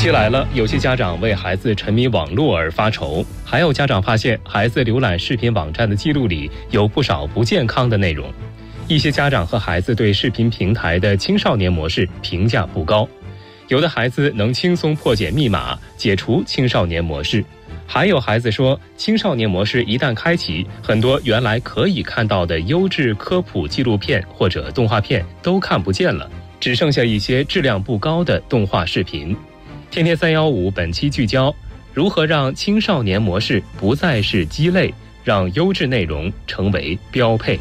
期来了，有些家长为孩子沉迷网络而发愁，还有家长发现孩子浏览视频网站的记录里有不少不健康的内容。一些家长和孩子对视频平台的青少年模式评价不高，有的孩子能轻松破解密码，解除青少年模式，还有孩子说青少年模式一旦开启，很多原来可以看到的优质科普纪录片或者动画片都看不见了，只剩下一些质量不高的动画视频。天天315本期聚焦：如何让青少年模式不再是鸡肋，让优质内容成为标配。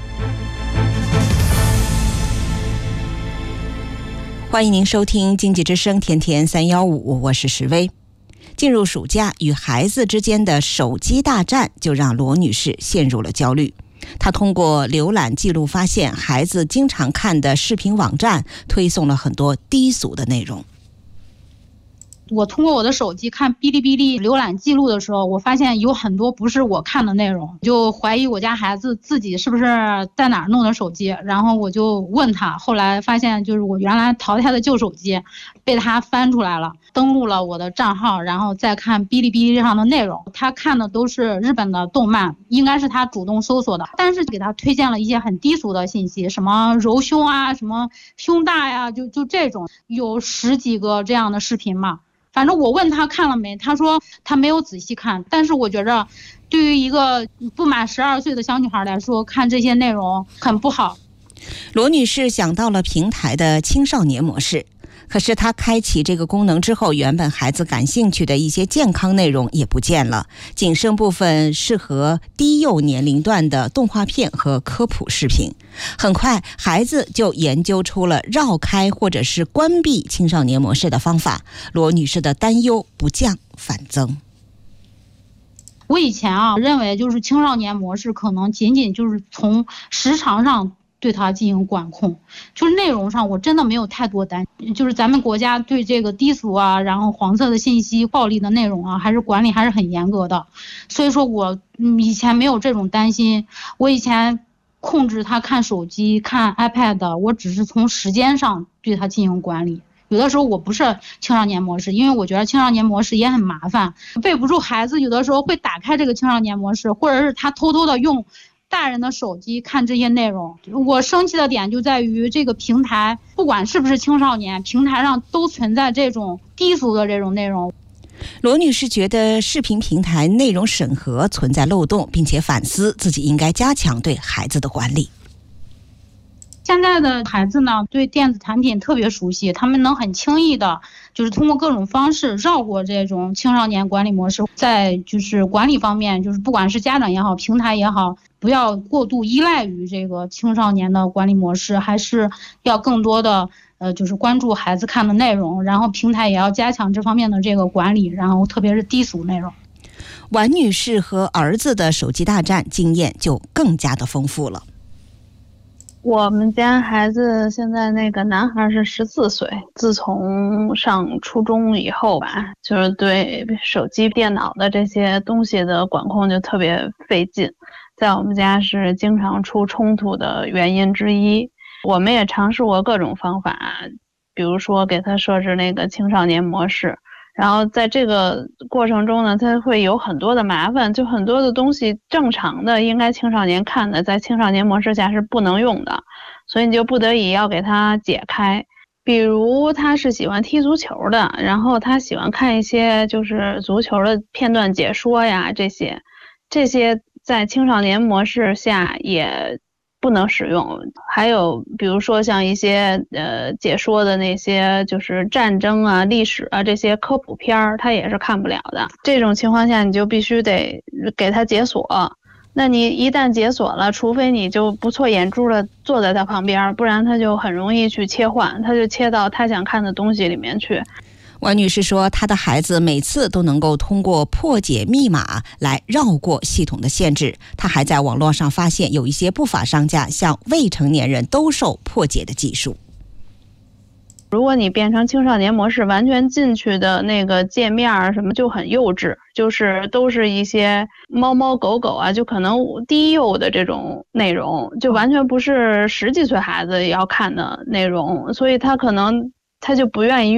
欢迎您收听经济之声天天315，我是石薇。进入暑假，与孩子之间的手机大战就让罗女士陷入了焦虑。她通过浏览记录发现，孩子经常看的视频网站推送了很多低俗的内容。 我通过我的手机看哔哩哔哩浏览记录的时候，我发现有很多不是我看的内容，就怀疑我家孩子自己是不是在哪儿弄的手机，然后我就问他，后来发现就是我原来淘汰的旧手机被他翻出来了，登录了我的账号，然后再看哔哩哔哩上的内容，他看的都是日本的动漫，应该是他主动搜索的，但是给他推荐了一些很低俗的信息，什么揉胸啊，什么胸大呀，就这种，有10几个这样的视频嘛。反正我问他看了没，他说他没有仔细看，但是我觉着对于一个不满12岁的小女孩来说，看这些内容很不好。 罗女士想到了平台的青少年模式，可是她开启这个功能之后，原本孩子感兴趣的一些健康内容也不见了，仅剩部分适合低幼年龄段的动画片和科普视频。很快孩子就研究出了绕开或者是关闭青少年模式的方法，罗女士的担忧不降反增。 我以前认为就是青少年模式可能仅仅就是从时长上对它进行管控，就是内容上我真的没有太多担心，就是咱们国家对这个低俗啊，然后黄色的信息、暴力的内容啊，还是管理还是很严格的，所以说我以前没有这种担心。我以前控制他看手机、看 iPad， 我只是从时间上对他进行管理。有的时候我不是青少年模式，因为我觉得青少年模式也很麻烦，背不住孩子有的时候会打开这个青少年模式，或者是他偷偷的用大人的手机看这些内容。我生气的点就在于这个平台，不管是不是青少年，平台上都存在这种低俗的这种内容。 罗女士觉得视频平台内容审核存在漏洞，并且反思自己应该加强对孩子的管理。 现在的孩子呢，对电子产品特别熟悉，他们能很轻易的就是通过各种方式绕过这种青少年管理模式。在就是管理方面，就是不管是家长也好，平台也好，不要过度依赖于这个青少年的管理模式，还是要更多的就是关注孩子看的内容，然后平台也要加强这方面的这个管理，然后特别是低俗内容。 王女士和儿子的手机大战经验就更加的丰富了。 我们家孩子现在那个男孩是14岁，自从上初中以后吧，就是对手机、电脑的这些东西的管控就特别费劲，在我们家是经常出冲突的原因之一。我们也尝试过各种方法，比如说给他设置那个青少年模式，然后在这个过程中呢，他会有很多的麻烦，就很多的东西正常的应该青少年看的，在青少年模式下是不能用的，所以你就不得已要给他解开。比如他是喜欢踢足球的，然后他喜欢看一些就是足球的片段解说呀，这些在青少年模式下也不能使用。还有比如说像一些解说的那些就是战争啊、历史啊这些科普片儿，他也是看不了的。这种情况下你就必须得给他解锁，那你一旦解锁了，除非你就不错眼珠的坐在他旁边，不然他就很容易去切换，他就切到他想看的东西里面去。 王女士说，她的孩子每次都能够通过破解密码来绕过系统的限制。她还在网络上发现有一些不法商家向未成年人兜售破解的技术。 如果你变成青少年模式，完全进去的那个界面什么就很幼稚，就是都是一些猫猫狗狗啊，就可能低幼的这种内容，就完全不是10几岁孩子要看的内容，所以他可能他就不愿意用。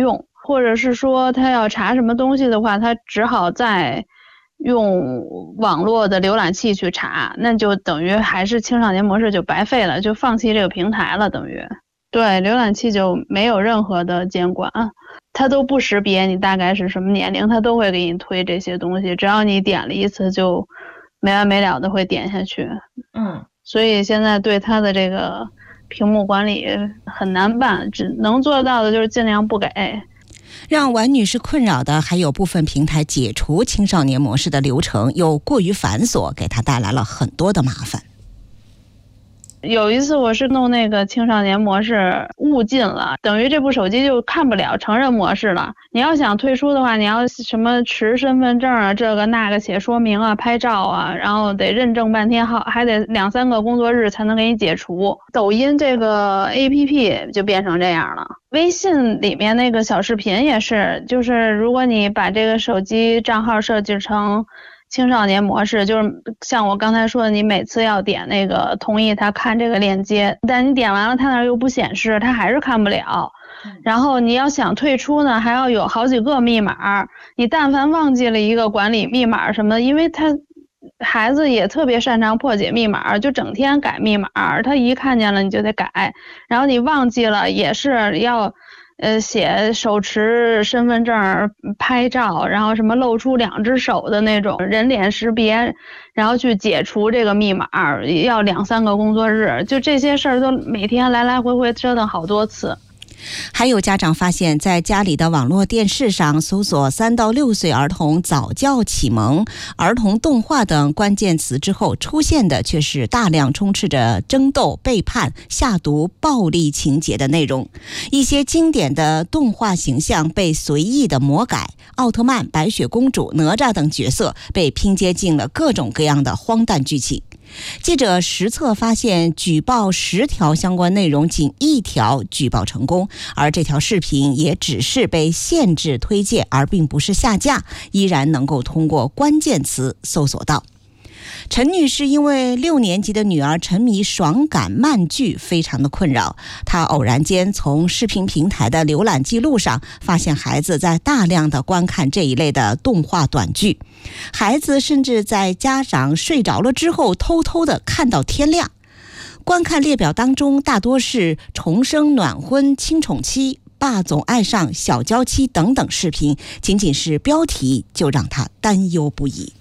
或者是说他要查什么东西的话，他只好再用网络的浏览器去查，那就等于还是青少年模式就白费了，就放弃这个平台了，等于。对，浏览器就没有任何的监管，它都不识别你大概是什么年龄，它都会给你推这些东西，只要你点了一次就没完没了的会点下去。所以现在对它的这个屏幕管理很难办，只能做到的就是尽量不给。 让王女士困扰的还有部分平台解除青少年模式的流程又过于繁琐，给她带来了很多的麻烦。 有一次我是弄那个青少年模式误进了，等于这部手机就看不了成人模式了。你要想退出的话，你要什么持身份证啊，这个那个写说明啊，拍照啊，然后得认证半天，还得2-3个工作日才能给你解除。抖音这个 APP 就变成这样了，微信里面那个小视频也是，就是如果你把这个手机账号设置成青少年模式，就是像我刚才说的，你每次要点那个同意他看这个链接，但你点完了他那儿又不显示，他还是看不了。然后你要想退出呢，还要有好几个密码，你但凡忘记了一个管理密码什么的，因为他孩子也特别擅长破解密码，就整天改密码，他一看见了你就得改，然后你忘记了也是要写手持身份证拍照，然后什么露出2只手的那种人脸识别，然后去解除这个密码，要2-3个工作日，就这些事儿都每天来来回回折腾好多次。 还有家长发现，在家里的网络电视上搜索3到6岁儿童早教启蒙、儿童动画等关键词之后，出现的却是大量充斥着争斗、背叛、下毒、暴力情节的内容。一些经典的动画形象被随意的魔改，奥特曼、白雪公主、哪吒等角色被拼接进了各种各样的荒诞剧情。记者实测发现，举报10条相关内容，仅1条举报成功，而这条视频也只是被限制推荐，而并不是下架，依然能够通过关键词搜索到。陈女士因为6年级的女儿沉迷爽感漫剧，非常的困扰。她偶然间从视频平台的浏览记录上发现孩子在大量的观看这一类的动画短剧，孩子甚至在家长睡着了之后偷偷的看到天亮。观看列表当中大多是重生、暖婚、亲宠期、霸总爱上、小娇妻等等视频，仅仅是标题就让她担忧不已。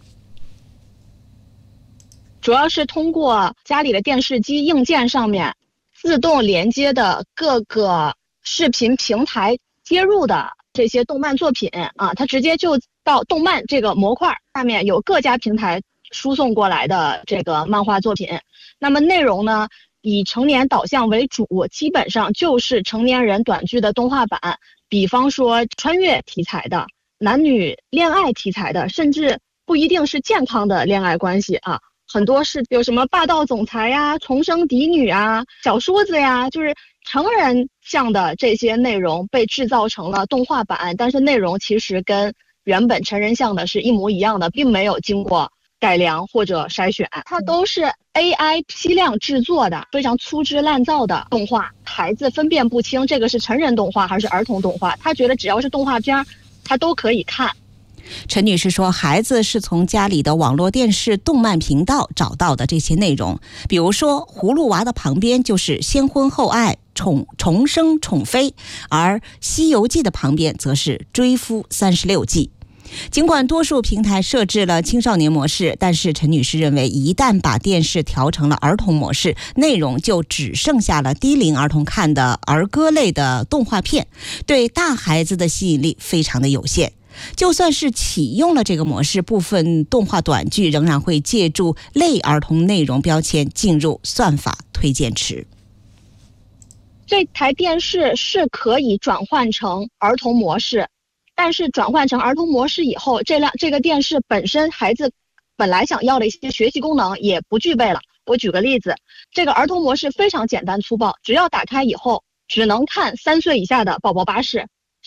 主要是通过家里的电视机硬件上面自动连接的各个视频平台接入的这些动漫作品啊，它直接就到动漫这个模块下面有各家平台输送过来的这个漫画作品。那么内容呢，以成年导向为主，基本上就是成年人短剧的动画版，比方说穿越题材的、男女恋爱题材的，甚至不一定是健康的恋爱关系啊。很多是有什么霸道总裁呀、重生嫡女啊、小叔子呀，就是成人向的这些内容被制造成了动画版，但是内容其实跟原本成人向的是一模一样的，并没有经过改良或者筛选，它都是 AI 批量制作的，非常粗制滥造的动画，孩子分辨不清这个是成人动画还是儿童动画，他觉得只要是动画片他都可以看。 陈女士说，孩子是从家里的网络电视动漫频道找到的这些内容，比如说葫芦娃的旁边就是先婚后爱、重生宠妃，而西游记的旁边则是追夫36计。尽管多数平台设置了青少年模式，但是陈女士认为，一旦把电视调成了儿童模式，内容就只剩下了低龄儿童看的儿歌类的动画片，对大孩子的吸引力非常的有限。就算是启用了这个模式，部分动画短剧仍然会借助类儿童内容标签进入算法推荐池。 这台电视是可以转换成儿童模式，但是转换成儿童模式以后，这个电视本身孩子本来想要的一些学习功能也不具备了。我举个例子，这个儿童模式非常简单粗暴，只要打开以后只能看3岁以下的宝宝巴士，